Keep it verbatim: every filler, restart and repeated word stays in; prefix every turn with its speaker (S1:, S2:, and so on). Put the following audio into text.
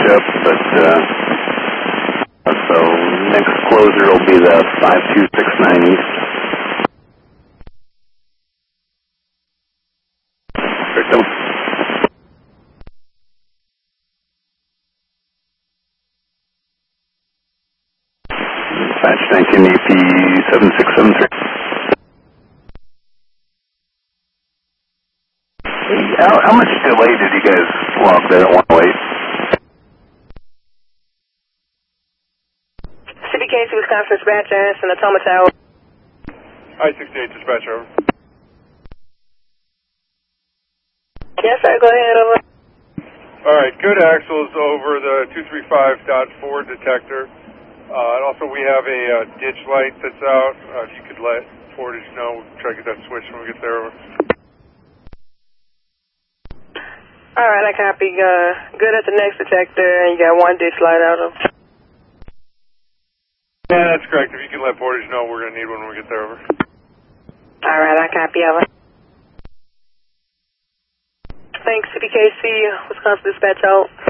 S1: up, but uh, so next closer will be the five two six nine East. Victim. Dispatch nineteen A P seven six seven three. How, how much delay did you guys log there at one oh eight?
S2: C B K C Wisconsin dispatcher, Anderson, Atoma Tower.
S3: I sixty-eight dispatch, over.
S2: Yes, sir, go ahead, over.
S3: Alright, good axles over the two three five point four detector. Uh, and also we have a uh, ditch light that's out. Uh, if you could let Portage know, we'll try to get that switched when we get there, over.
S2: Alright, I copy. Uh, good at the next detector, and you got one ditch light out of.
S3: Yeah, that's correct. If you can let Portage know, we're going to need one when we get there, over.
S2: Alright, I copy, over. Thanks, C B K C, Wisconsin dispatch out.